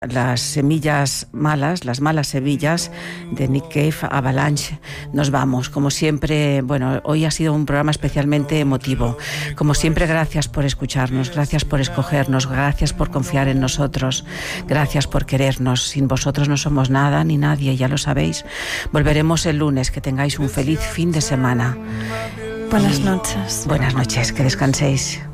las semillas malas, las malas semillas de Nick Cave, Avalanche. Nos vamos, como siempre. Bueno, hoy ha sido un programa especialmente emotivo. Como siempre, gracias por escucharnos, gracias por escogernos, gracias por confiar en nosotros, gracias por querernos. Sin vosotros no somos nada ni nadie, ya lo sabéis. Volveremos el lunes. Que tengáis un feliz fin de semana. Buenas noches. Buenas noches, que descanséis.